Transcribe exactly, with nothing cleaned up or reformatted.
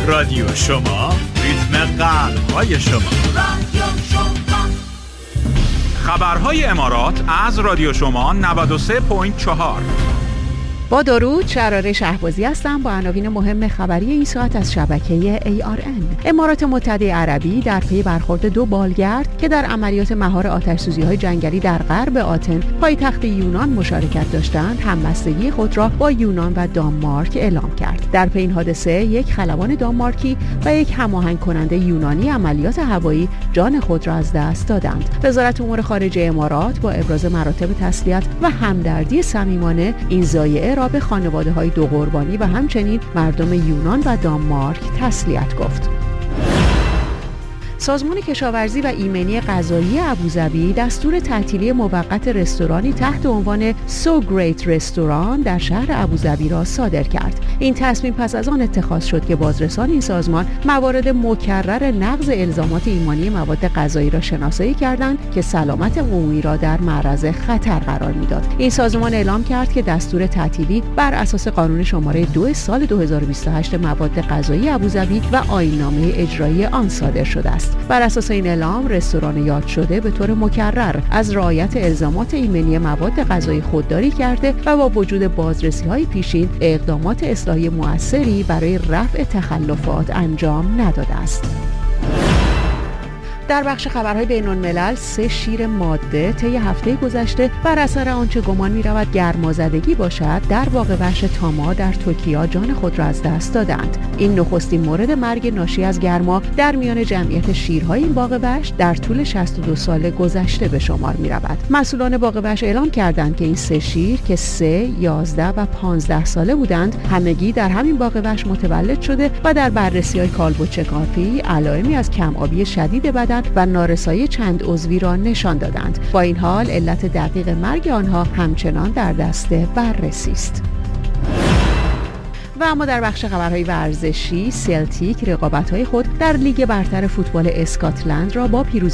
رادیو شما، ریتم قلب های شما. رادیو شما. خبرهای امارات از رادیو شما نود و سه ممیز چهار. با درود، شراره شهبازی هستم با عناوین مهم خبری این ساعت از شبکه ای آر ان. امارات متحده عربی در پی برخورد دو بالگرد که در عملیات مهار آتش‌سوزی‌های جنگلی در غرب آتن پایتخت یونان مشارکت داشتند، همبستگی خود را با یونان و دانمارک اعلام کرد. در پی این حادثه یک خلبان دانمارکی و یک هماهنگ کننده یونانی عملیات هوایی جان خود را از دست دادند. وزارت امور خارجه امارات با ابراز مراتب تسلیت و همدردی صمیمانه این ضایعه به خانواده‌های دو قربانی و همچنین مردم یونان و دانمارک تسلیت گفت. سازمان کشاورزی و ایمنی غذایی ابوظبی دستور تعطیلی موقت رستورانی تحت عنوان So Great رستوران در شهر ابوظبی را صادر کرد. این تصمیم پس از آن اتخاذ شد که بازرسان این سازمان موارد مکرر نقض الزامات ایمنی مواد غذایی را شناسایی کردند که سلامت عمومی را در معرض خطر قرار میداد. این سازمان اعلام کرد که دستور تعطیلی بر اساس قانون شماره دو سال دو هزار و بیست و هشت مواد غذایی ابوظبی و آیین‌نامه اجرایی آن صادر شده است. بر اساس این اعلام، رستوران یاد شده به طور مکرر از رعایت الزامات ایمنی مواد غذایی خودداری کرده و با وجود بازرسی‌های پیشین اقدامات اصلاحی مؤثری برای رفع تخلفات انجام نداده است. در بخش خبرهای بین‌الملل، سه شیر ماده طی هفته گذشته بر اثر آنچه گمان می‌رود گرمازدگی باشد در باغ وحش تاما در توکیو جان خود را از دست دادند. این نخستین مورد مرگ ناشی از گرما در میان جمعیت شیرهای این باغ وحش در طول شصت و دو سال گذشته به شمار می‌رود. مسئولان باغ وحش اعلام کردند که این سه شیر که سه، یازده و پانزده ساله بودند، همگی در همین باغ وحش متولد شده و در بررسی‌های کالب و چکاپی علائمی از کم‌آبی شدید بدن و نارسایی چند عضوی را نشان دادند. با این حال علت دقیق مرگ آنها همچنان در دست بررسی است. و اما در بخش خبرهای ورزشی، سلتیک رقابت‌های خود در لیگ برتر فوتبال اسکاتلند را با پیروزی